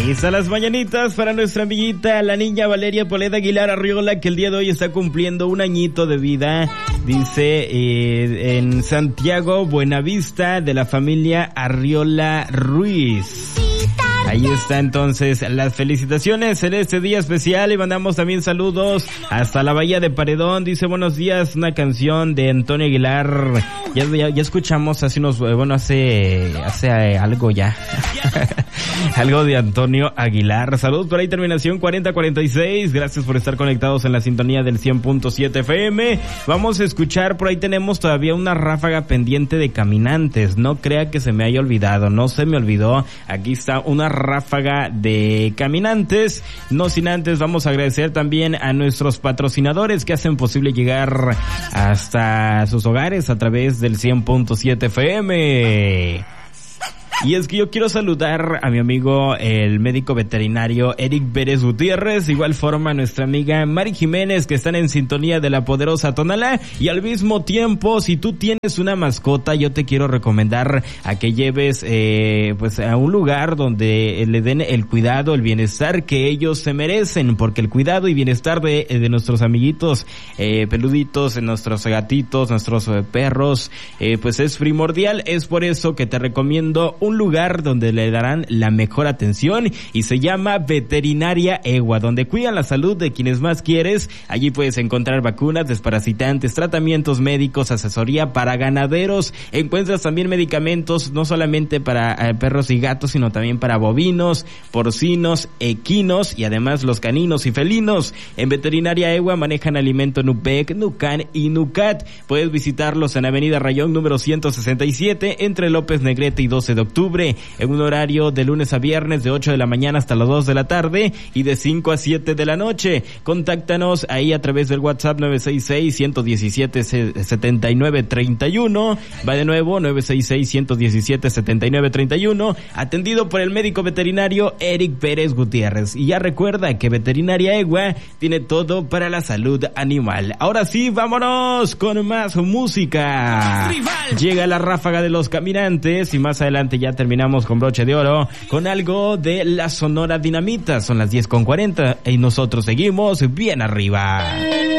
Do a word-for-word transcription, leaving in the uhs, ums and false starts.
Aquí están las mañanitas para nuestra amiguita, la niña Valeria Poleda Aguilar Arriola, que el día de hoy está cumpliendo un añito de vida. Dice eh, en Santiago, Buenavista, de la familia Arriola Ruiz. Ahí está entonces las felicitaciones en este día especial y mandamos también saludos hasta la Bahía de Paredón. Dice buenos días, una canción de Antonio Aguilar. Ya, ya, ya escuchamos hace unos, bueno, hace, hace algo ya. Algo de Antonio Aguilar. Saludos por ahí, terminación cuarenta cuarenta y seis. Gracias por estar conectados en la sintonía del cien punto siete F M. Vamos a escuchar, por ahí tenemos todavía una ráfaga pendiente de Caminantes. No crea que se me haya olvidado, no se me olvidó. Aquí está una ráfaga de Caminantes. No sin antes vamos a agradecer también a nuestros patrocinadores que hacen posible llegar hasta sus hogares a través del cien punto siete F M. Y es que yo quiero saludar a mi amigo el médico veterinario Eric Pérez Gutiérrez, igual forma a nuestra amiga Mari Jiménez, que están en sintonía de la poderosa Tonalá. Y al mismo tiempo, si tú tienes una mascota, yo te quiero recomendar a que lleves eh, pues a un lugar donde le den el cuidado, el bienestar que ellos se merecen, porque el cuidado y bienestar de, de nuestros amiguitos eh, peluditos, de nuestros gatitos, nuestros eh, perros, eh, pues es primordial. Es por eso que te recomiendo un un lugar donde le darán la mejor atención y se llama Veterinaria Egua, donde cuidan la salud de quienes más quieres. Allí puedes encontrar vacunas, desparasitantes, tratamientos médicos, asesoría para ganaderos. Encuentras también medicamentos no solamente para eh, perros y gatos, sino también para bovinos, porcinos, equinos y además los caninos y felinos. En Veterinaria Egua manejan alimento Nupec, Nucan y Nucat. Puedes visitarlos en Avenida Rayón número ciento sesenta y siete entre López Negrete y doce de octubre, en un horario de lunes a viernes de ocho de la mañana hasta las dos de la tarde y de cinco a siete de la noche. Contáctanos ahí a través del WhatsApp nueve seis seis, uno uno siete, siete nueve tres uno. Va de nuevo, nueve seis seis, uno uno siete, siete nueve tres uno. Atendido por el médico veterinario Eric Pérez Gutiérrez. Y ya recuerda que Veterinaria Egua tiene todo para la salud animal. Ahora sí, vámonos con más música. Llega la ráfaga de los Caminantes y más adelante ya terminamos con broche de oro con algo de la Sonora Dinamita. Son las diez con cuarenta y nosotros seguimos bien arriba.